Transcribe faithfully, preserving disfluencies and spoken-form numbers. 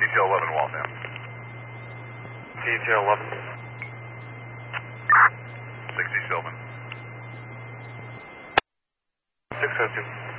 Detail eleven, Waltham. Detail eleven. sixty Sylvan. six oh two.